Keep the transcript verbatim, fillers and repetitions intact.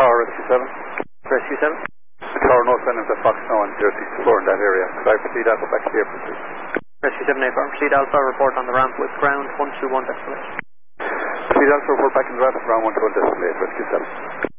Tower, Rescue seven. Rescue seven. Tower, no sign of the Fox now on zero sixty-four in that area. Could I proceed Alpha back to the airport, please? Rescue seven eight, proceed Alpha, report on the ramp with ground one two one decimal eight. Proceed Alpha, report back in the ramp, ground one two one decimal eight, Rescue seven.